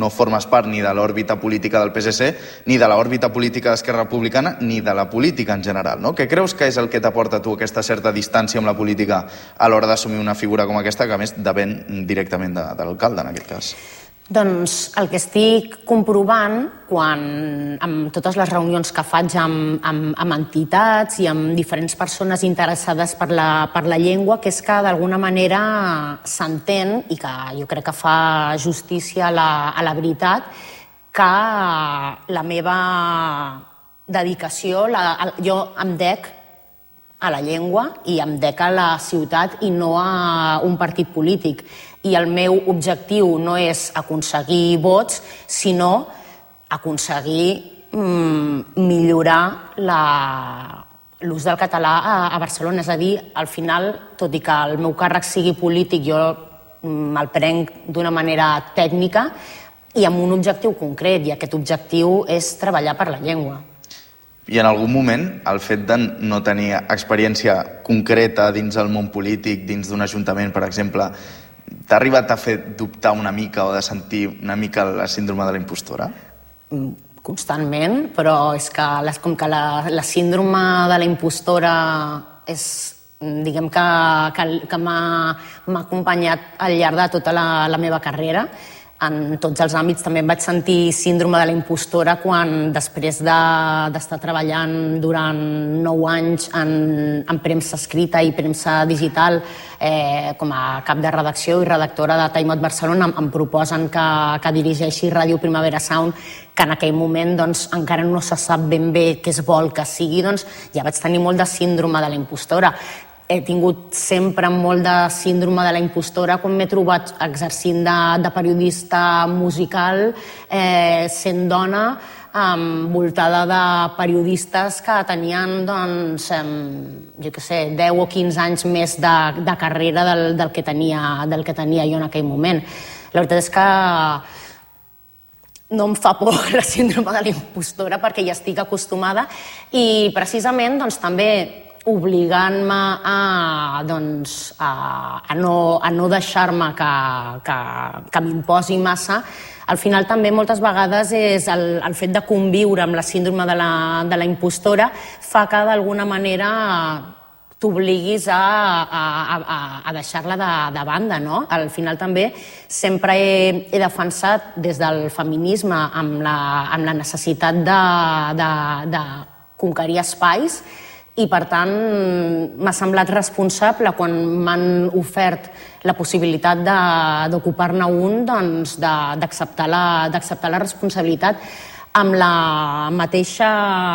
no formes part ni de l'òrbita política del PSC, ni de l'òrbita política d'Esquerra Republicana, ni de la política en general, no? Què creus que és el que t'aporta a tu aquesta certa distància amb la política a l'hora d'assumir una figura com aquesta, que a més depèn directament de l'alcalde, en aquest cas? Doncs el que estic comprovant amb totes les reunions que faig amb entitats i amb diferents persones interessades per la llengua, que és que d'alguna manera s'entén, i que jo crec que fa justícia a la veritat, que la meva dedicació, jo em dec a la llengua i em dec a la ciutat i no a un partit polític. I el meu objectiu no és aconseguir vots, sinó aconseguir millorar l'ús del català a Barcelona. És a dir, al final, tot i que el meu càrrec sigui polític, jo me'l prenc d'una manera tècnica i amb un objectiu concret, i aquest objectiu és treballar per la llengua. I en algun moment, el fet de no tenir experiència concreta dins el món polític, dins d'un ajuntament, per exemple, t'ha arribat a fer dubtar una mica o de sentir una mica la síndrome de la impostora? Constantment, però és que com que la síndrome de la impostora és, diguem que m'ha acompanyat al llarg de tota la meva carrera, en tots els àmbits. També em vaig sentir síndrome de la impostora quan, després d'estar treballant durant 9 anys en premsa escrita i premsa digital, com a cap de redacció i redactora de Time Out Barcelona, em proposen que dirigeixi Ràdio Primavera Sound, que en aquell moment encara no se sap ben bé què es vol que sigui, ja vaig tenir molt de síndrome de la impostora. He tingut sempre molt de síndrome de la impostora quan m'he trobat exercint de periodista musical, sent dona, envoltada de periodistes que tenien, jo què sé, 10 o 15 anys més de carrera del que tenia jo en aquell moment. La veritat és que no em fa por la síndrome de la impostora perquè ja estic acostumada i precisament també obligant-me a no deixar-me que m'imposi massa. Al final també moltes vegades és el fet de conviure amb la síndrome de la impostora fa que d'alguna manera t'obliguis a deixar-la de banda, no? Al final també sempre he defensat des del feminisme amb la necessitat de conquerir espais i, per tant, m'ha semblat responsable quan m'han ofert la possibilitat d'ocupar-ne un, d'acceptar la responsabilitat amb la mateixa...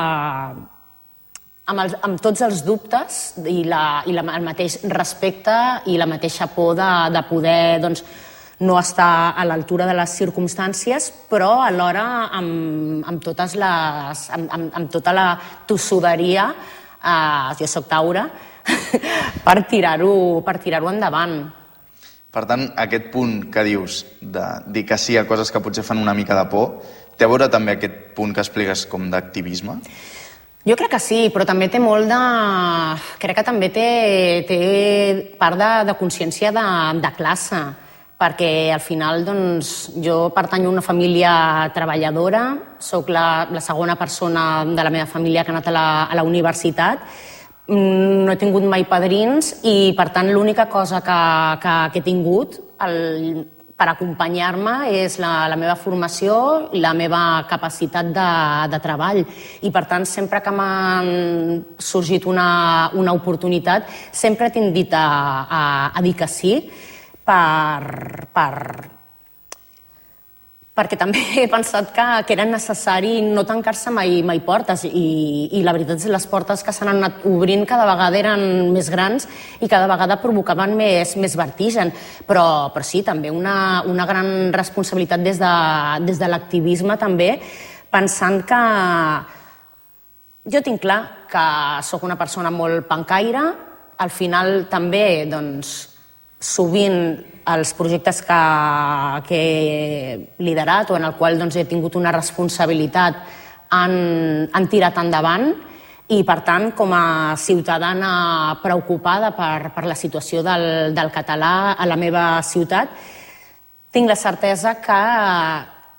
amb tots els dubtes i el mateix respecte i la mateixa por de poder no estar a l'altura de les circumstàncies, però alhora amb tota la tossuderia, jo soc Taura, per tirar-ho endavant. Per tant, aquest punt que dius de dir que sí a coses que potser fan una mica de por, té a veure també aquest punt que expliques com d'activisme? Jo crec que sí, però també té molt de... Crec que també té part de consciència de classe, perquè al final jo pertanyo a una família treballadora, soc la segona persona de la meva família que ha anat a la universitat, no he tingut mai padrins i, per tant, l'única cosa que he tingut per acompanyar-me és la meva formació i la meva capacitat de treball. I, per tant, sempre que m'ha sorgit una oportunitat, sempre he tendit a dir que sí, perquè també he pensat que era necessari no tancar-se mai portes i la veritat és que les portes que s'han anat obrint cada vegada eren més grans i cada vegada provocaven més vertigen, però sí, també una gran responsabilitat des de l'activisme també, pensant que jo tinc clar que sóc una persona molt pencaire, al final també sovint els projectes que he liderat o en el qual he tingut una responsabilitat han tirat endavant i, per tant, com a ciutadana preocupada per la situació del català a la meva ciutat, tinc la certesa que